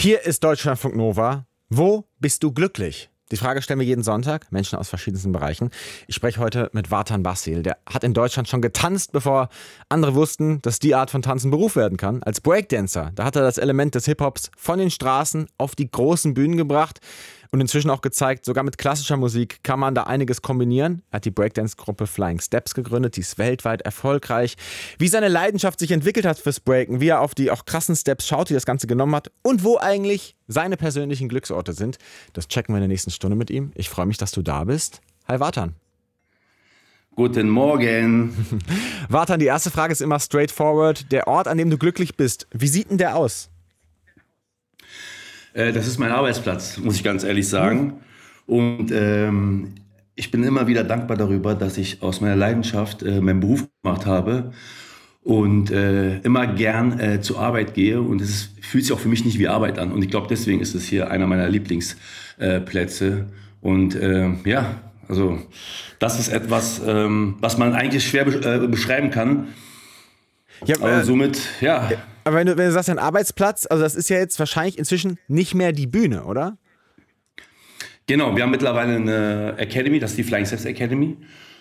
Hier ist Deutschlandfunk Nova. Wo bist du glücklich? Die Frage stellen wir jeden Sonntag, Menschen aus verschiedensten Bereichen. Ich spreche heute mit Vartan Basil. Der hat in Deutschland schon getanzt, bevor andere wussten, dass die Art von Tanzen Beruf werden kann. Als Breakdancer, da hat er das Element des Hip-Hops von den Straßen auf die großen Bühnen gebracht und inzwischen auch gezeigt, sogar mit klassischer Musik kann man da einiges kombinieren. Er hat die Breakdance-Gruppe Flying Steps gegründet, die ist weltweit erfolgreich. Wie seine Leidenschaft sich entwickelt hat fürs Breaken, wie er auf die auch krassen Steps schaut, die das Ganze genommen hat und wo eigentlich seine persönlichen Glücksorte sind, das checken wir in der nächsten Stunde mit ihm. Ich freue mich, dass du da bist. Hi Vartan. Guten Morgen. Vartan, die erste Frage ist immer straightforward. Der Ort, an dem du glücklich bist, wie sieht denn der aus? Das ist mein Arbeitsplatz, muss ich ganz ehrlich sagen. Und ich bin immer wieder dankbar darüber, dass ich aus meiner Leidenschaft meinen Beruf gemacht habe und immer gern zur Arbeit gehe. Und fühlt sich auch für mich nicht wie Arbeit an. Und ich glaube, deswegen ist es hier einer meiner Lieblingsplätze. Und also das ist etwas, was man eigentlich schwer beschreiben kann. Ja, aber somit, ja. Aber wenn du sagst, ein Arbeitsplatz, also das ist ja jetzt wahrscheinlich inzwischen nicht mehr die Bühne, oder? Genau, wir haben mittlerweile eine Academy, das ist die Flying Steps Academy,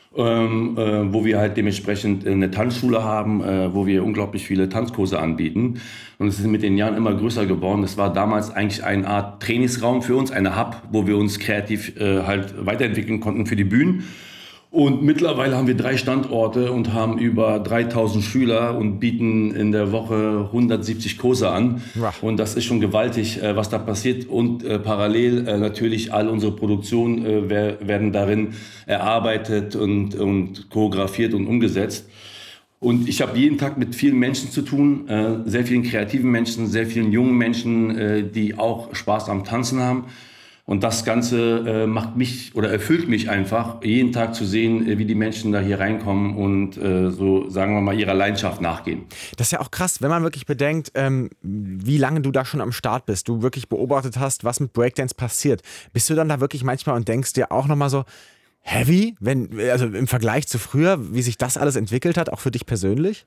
wo wir halt dementsprechend eine Tanzschule haben, wo wir unglaublich viele Tanzkurse anbieten. Und es ist mit den Jahren immer größer geworden. Das war damals eigentlich eine Art Trainingsraum für uns, eine Hub, wo wir uns kreativ halt weiterentwickeln konnten für die Bühnen. Und mittlerweile haben wir 3 Standorte und haben über 3000 Schüler und bieten in der Woche 170 Kurse an. Ja. Und das ist schon gewaltig, was da passiert. Und parallel natürlich all unsere Produktionen werden darin erarbeitet und choreografiert und umgesetzt. Und ich habe jeden Tag mit vielen Menschen zu tun, sehr vielen kreativen Menschen, sehr vielen jungen Menschen, die auch Spaß am Tanzen haben. Und das Ganze macht mich oder erfüllt mich einfach, jeden Tag zu sehen, wie die Menschen da hier reinkommen und so, sagen wir mal, ihrer Leidenschaft nachgehen. Das ist ja auch krass, wenn man wirklich bedenkt, wie lange du da schon am Start bist, du wirklich beobachtet hast, was mit Breakdance passiert. Bist du dann da wirklich manchmal und denkst dir auch nochmal so, heavy, also im Vergleich zu früher, wie sich das alles entwickelt hat, auch für dich persönlich?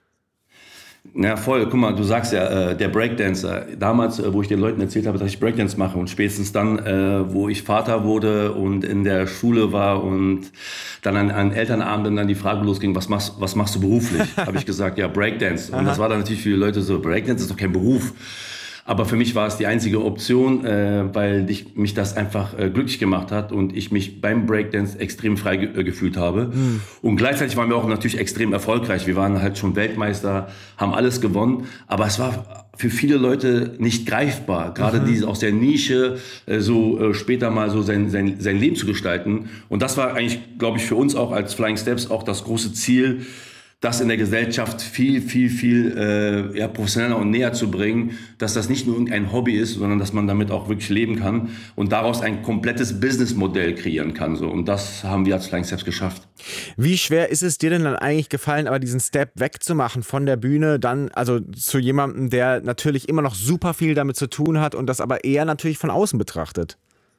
Ja, voll. Guck mal, du sagst ja, der Breakdancer. Damals, wo ich den Leuten erzählt habe, dass ich Breakdance mache und spätestens dann, wo ich Vater wurde und in der Schule war und dann an Elternabenden dann die Frage losging, was machst du beruflich? Habe ich gesagt, ja, Breakdance. Und das war dann natürlich für die Leute so, Breakdance ist doch kein Beruf. Aber für mich war es die einzige Option, weil mich das einfach glücklich gemacht hat und ich mich beim Breakdance extrem frei gefühlt habe. Mhm. Und gleichzeitig waren wir auch natürlich extrem erfolgreich. Wir waren halt schon Weltmeister, haben alles gewonnen. Aber es war für viele Leute nicht greifbar, gerade diese aus der Nische später mal so sein Leben zu gestalten. Und das war eigentlich, glaube ich, für uns auch als Flying Steps auch das große Ziel, das in der Gesellschaft viel professioneller und näher zu bringen, dass das nicht nur irgendein Hobby ist, sondern dass man damit auch wirklich leben kann und daraus ein komplettes Businessmodell kreieren kann. So. Und das haben wir als Flying Steps geschafft. Wie schwer ist es dir denn dann eigentlich gefallen, aber diesen Step wegzumachen von der Bühne, dann also zu jemandem, der natürlich immer noch super viel damit zu tun hat und das aber eher natürlich von außen betrachtet?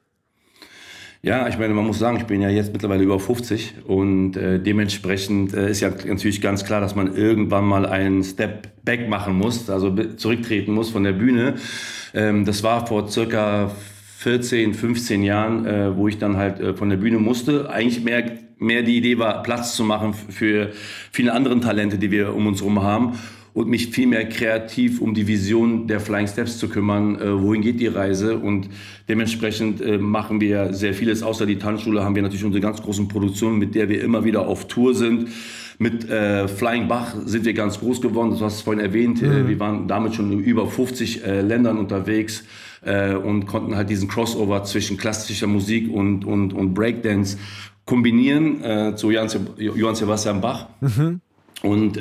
Ja, ich meine, man muss sagen, ich bin ja jetzt mittlerweile über 50 und dementsprechend ist ja natürlich ganz klar, dass man irgendwann mal einen Step back machen muss, also zurücktreten muss von der Bühne. Das war vor circa 14, 15 Jahren, wo ich dann halt von der Bühne musste. Eigentlich mehr die Idee war, Platz zu machen für viele andere Talente, die wir um uns herum haben. Und mich viel mehr kreativ um die Vision der Flying Steps zu kümmern. Wohin geht die Reise? Und dementsprechend machen wir sehr vieles. Außer die Tanzschule haben wir natürlich unsere ganz großen Produktionen, mit der wir immer wieder auf Tour sind. Mit Flying Bach sind wir ganz groß geworden, das hast du vorhin erwähnt. Wir waren damit schon in über 50 Ländern unterwegs und konnten halt diesen Crossover zwischen klassischer Musik und Breakdance kombinieren zu Johann Sebastian Bach. Und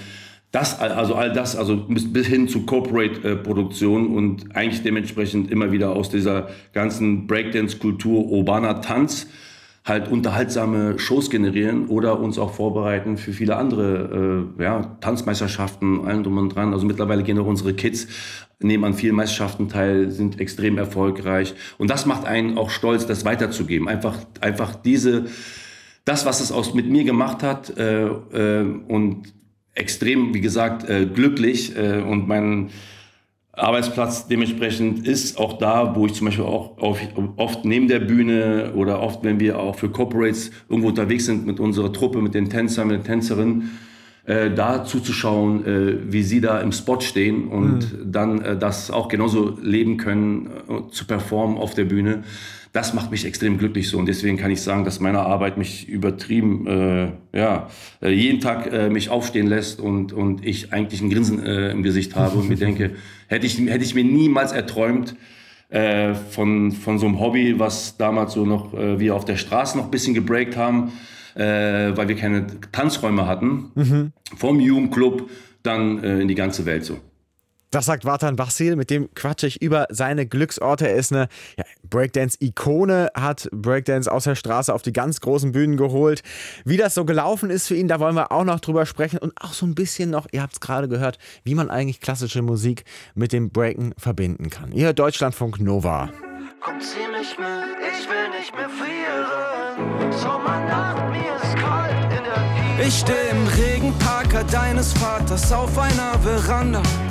all das, bis hin zu Corporate-Produktion und eigentlich dementsprechend immer wieder aus dieser ganzen Breakdance-Kultur, urbaner Tanz, halt unterhaltsame Shows generieren oder uns auch vorbereiten für viele andere Tanzmeisterschaften, allem drum und dran. Also mittlerweile gehen auch unsere Kids, nehmen an vielen Meisterschaften teil, sind extrem erfolgreich. Und das macht einen auch stolz, das weiterzugeben. Einfach das, was es mit mir gemacht hat und extrem, wie gesagt, glücklich und Arbeitsplatz dementsprechend ist auch da, wo ich zum Beispiel auch oft neben der Bühne oder oft, wenn wir auch für Corporates irgendwo unterwegs sind mit unserer Truppe, mit den Tänzern, mit den Tänzerinnen, da zuzuschauen, wie sie da im Spot stehen und dann das auch genauso leben können, zu performen auf der Bühne. Das macht mich extrem glücklich so und deswegen kann ich sagen, dass meine Arbeit mich übertrieben, jeden Tag mich aufstehen lässt und ich eigentlich ein Grinsen im Gesicht habe und mir denke, hätte ich mir niemals erträumt von so einem Hobby, was damals so noch wir auf der Straße noch ein bisschen gebreakt haben, weil wir keine Tanzräume hatten, vom Jugendclub dann in die ganze Welt so. Das sagt Vartan Basil, mit dem quatsche ich über seine Glücksorte. Er ist eine Breakdance-Ikone, hat Breakdance aus der Straße auf die ganz großen Bühnen geholt. Wie das so gelaufen ist für ihn, da wollen wir auch noch drüber sprechen. Und auch so ein bisschen noch, ihr habt es gerade gehört, wie man eigentlich klassische Musik mit dem Breaken verbinden kann. Ihr hört Deutschlandfunk Nova. Komm, zieh mich mit, ich will nicht mehr frieren. Sommernacht, mir ist kalt in der Wiese. Ich steh im Regenparker deines Vaters auf einer Veranda.